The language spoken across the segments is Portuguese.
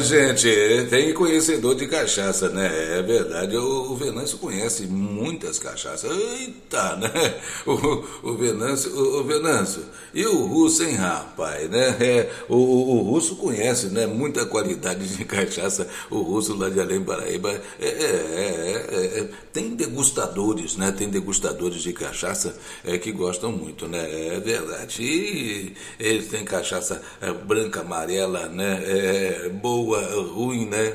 gente, tem conhecedor de cachaça, né? É verdade, o Venâncio conhece muitas cachaças. Eita, né? O Venâncio. E o Russo, hein, rapaz, né? O Russo conhece, né? Muita qualidade de cachaça. O Russo lá de Além Paraíba. Tem degustadores, né? Tem degustadores de cachaça que gostam muito, né? É verdade. E eles têm cachaça branca, amarela, né? Boa, ruim, né?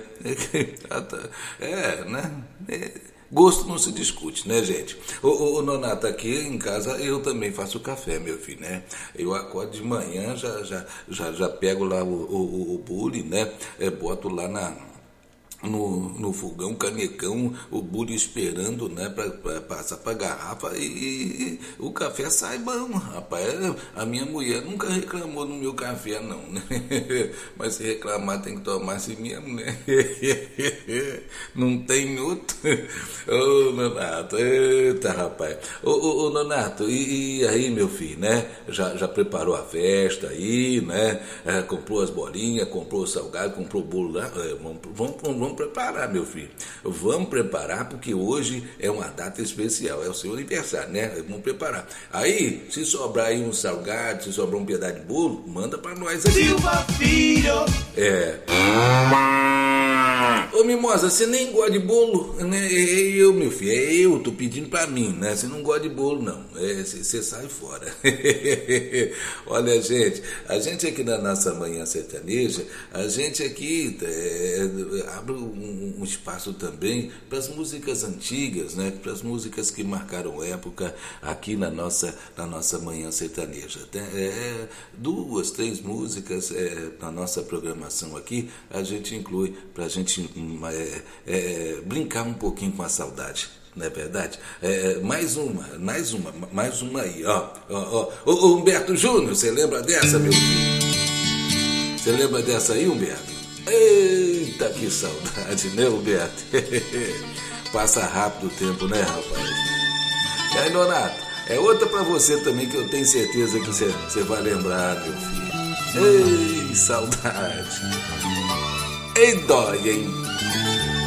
Né? Gosto não se discute, né, gente? O Nonato, aqui em casa eu também faço café, meu filho, né? Eu acordo de manhã, já pego lá o bule, né? Boto lá no fogão, canecão, o bule esperando, né, para passar para garrafa e o café sai bom, rapaz. A minha mulher nunca reclamou do meu café, não, né? Mas se reclamar tem que tomar assim mesmo, né? Não tem outro. Ô, Nonato, eita, rapaz. Ô, Nonato, e aí, meu filho, né? Já preparou a festa aí, né? Comprou as bolinhas, comprou o salgado, comprou o bolo lá. Vamos preparar, meu filho. Vamos preparar, porque hoje é uma data especial. É o seu aniversário, né? Vamos preparar. Aí, se sobrar aí um salgado, se sobrar um pedaço de bolo, manda pra nós aqui. Silva Filho! Ô, Mimosa, você nem gosta de bolo, né? Eu, meu filho, tô pedindo pra mim, né? Você não gosta de bolo, não. Você sai fora. Olha, gente, a gente aqui na nossa Manhã Sertaneja, a gente aqui abre um espaço também para as músicas antigas, né? Para as músicas que marcaram época aqui na nossa Manhã Sertaneja. Duas, três músicas na nossa programação aqui, a gente inclui para a gente brincar um pouquinho com a saudade. Não é verdade? Mais uma aí, ó. Ô, Humberto Júnior, você lembra dessa, meu filho? Você lembra dessa aí, Humberto? Eita, que saudade, né, Humberto? Passa rápido o tempo, né, rapaz? E aí, Nonato, é outra pra você também que eu tenho certeza que você vai lembrar, meu filho. Ei, saudade. Ei, dói, hein?